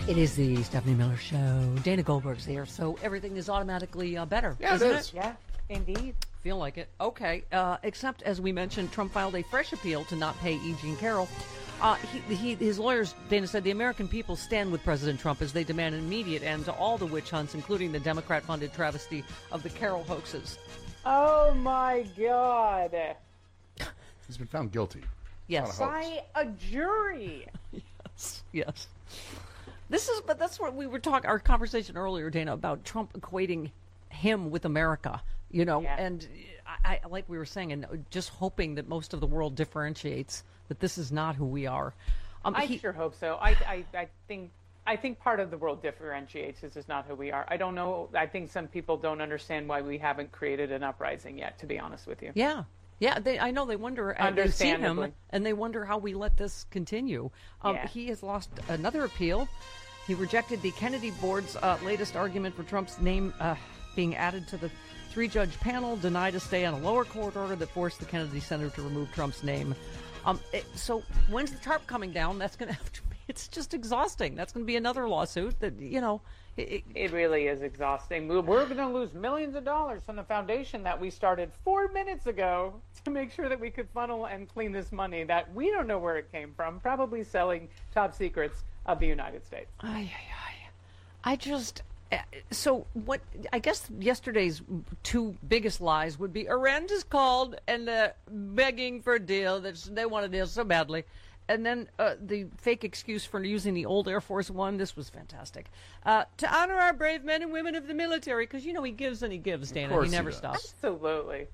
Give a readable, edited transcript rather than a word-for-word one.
It is the Stephanie Miller Show. Dana Goldberg's here, so everything is automatically better. Yeah, isn't it is. Yeah, indeed. Feel like it. Okay. Except, as we mentioned, Trump filed a fresh appeal to not pay E. Jean Carroll. His lawyers, Dana said, the American people stand with President Trump as they demand an immediate end to all the witch hunts, including the Democrat-funded travesty of the Carroll hoaxes. Oh, my God. He's been found guilty. Yes. By a jury. Yes. But that's what we were talking, our conversation earlier, Dana, about Trump equating him with America, Yeah. and I like we were saying, and just hoping that most of the world differentiates that this is not who we are. I sure hope so. I think part of the world differentiates. This is not who we are. I don't know. I think some people don't understand why we haven't created an uprising yet, to be honest with you. Yeah. Yeah, I know they wonder, they see him, and they wonder how we let this continue. He has lost another appeal. He rejected the Kennedy Board's latest argument for Trump's name being added to the 3-judge panel, denied a stay on a lower court order that forced the Kennedy Center to remove Trump's name. So when's the tarp coming down? That's going to have to be, it's just exhausting. That's going to be another lawsuit that, It really is exhausting. We're going to lose millions of dollars from the foundation that we started 4 minutes ago to make sure that we could funnel and clean this money that we don't know where it came from, probably selling top secrets of the United States. So what, I guess yesterday's two biggest lies would be Iran is called and begging for a deal. They want a deal so badly. And then the fake excuse for using the old Air Force One. This was fantastic. To honor our brave men and women of the military, because, he gives and he gives, Dana. He never stops. Absolutely.